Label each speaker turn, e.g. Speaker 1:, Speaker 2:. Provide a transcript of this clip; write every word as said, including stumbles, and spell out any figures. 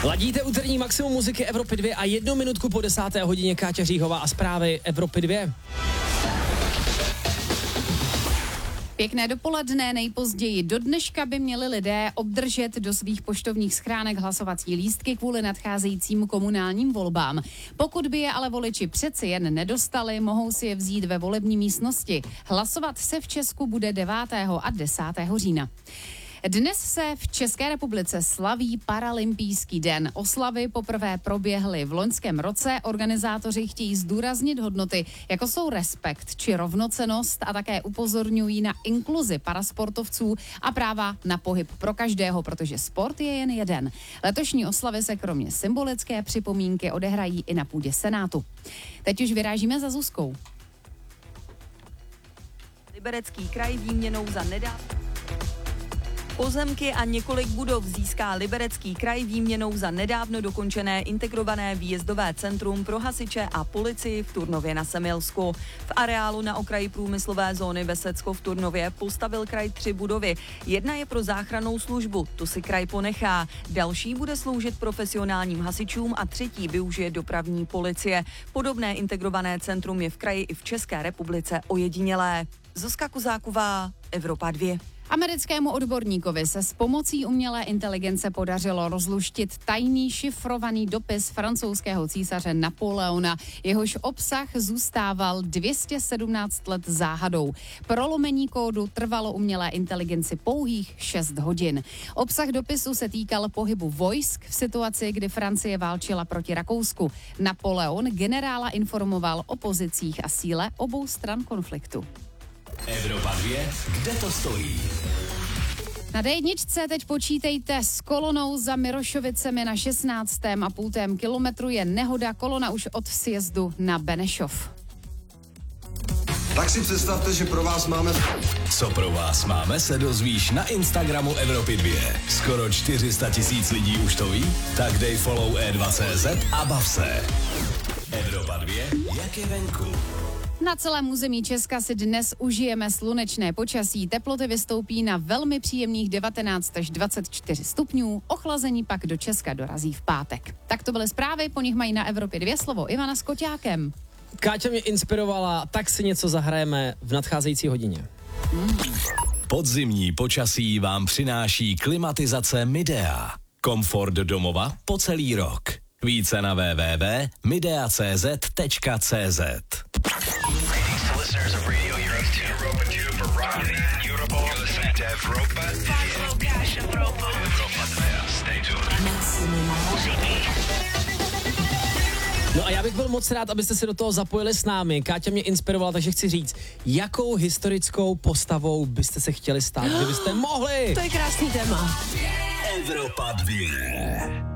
Speaker 1: Ladíte úterní maximum muziky Evropy dva a jednu minutku po desáté hodině Káťa Říhová a zprávy Evropy dva.
Speaker 2: Pěkné dopoledne, nejpozději do dneška by měli lidé obdržet do svých poštovních schránek hlasovací lístky kvůli nadcházejícím komunálním volbám. Pokud by je ale voliči přeci jen nedostali, mohou si je vzít ve volební místnosti. Hlasovat se v Česku bude devátého a desátého října. Dnes se v České republice slaví Paralympijský den. Oslavy poprvé proběhly v loňském roce. Organizátoři chtějí zdůraznit hodnoty, jako jsou respekt či rovnocennost a také upozorňují na inkluzi parasportovců a práva na pohyb pro každého, protože sport je jen jeden. Letošní oslavy se kromě symbolické připomínky odehrají i na půdě Senátu. Teď už vyrážíme za Zuzkou.
Speaker 3: Liberecký kraj výměnou za nedávno pozemky a několik budov získá Liberecký kraj výměnou za nedávno dokončené integrované výjezdové centrum pro hasiče a policii v Turnově na Semilsku. V areálu na okraji průmyslové zóny Vesecko v Turnově postavil kraj tři budovy. Jedna je pro záchrannou službu, tu si kraj ponechá. Další bude sloužit profesionálním hasičům a třetí využije dopravní policie. Podobné integrované centrum je v kraji i v České republice ojedinělé. Zuzka Kuzáková, Evropa dva.
Speaker 2: Americkému odborníkovi se s pomocí umělé inteligence podařilo rozluštit tajný šifrovaný dopis francouzského císaře Napoleona. Jehož obsah zůstával dvě stě sedmnáct let záhadou. Prolomení kódu trvalo umělé inteligenci pouhých šest hodin. Obsah dopisu se týkal pohybu vojsk v situaci, kdy Francie válčila proti Rakousku. Napoleon generála informoval o pozicích a síle obou stran konfliktu.
Speaker 4: Evropa dva, kde to stojí?
Speaker 2: Na dé jedna teď počítejte s kolonou za Mirošovicemi na šestnáctém a půltém kilometru je nehoda, kolona už od sjezdu na Benešov.
Speaker 5: Tak si představte, že pro vás máme...
Speaker 4: Co pro vás máme, se dozvíš na Instagramu Evropy dva. Skoro čtyři sta tisíc lidí už to ví? Tak dej follow e dva tečka cé zet a bav se. Evropa dva, jak je venku?
Speaker 2: Na celém území Česka si dnes užijeme slunečné počasí. Teploty vystoupí na velmi příjemných devatenáct až dvacet čtyři stupňů. Ochlazení pak do Česka dorazí v pátek. Tak to byly zprávy, po nich mají na Evropě dva slovo Ivana s Koťákem.
Speaker 1: Káťa mě inspirovala, tak si něco zahrajeme v nadcházející hodině.
Speaker 2: Mm.
Speaker 4: Podzimní počasí vám přináší klimatizace Midea. Komfort domova po celý rok. Více na w w w tečka midea tečka cé zet tečka cé zet.
Speaker 1: No a já bych byl moc rád, abyste se do toho zapojili s námi. Káťa mě inspirovala, takže chci říct, jakou historickou postavou byste se chtěli stát, kdybyste mohli?
Speaker 6: To je krásný téma.
Speaker 4: Evropa dva.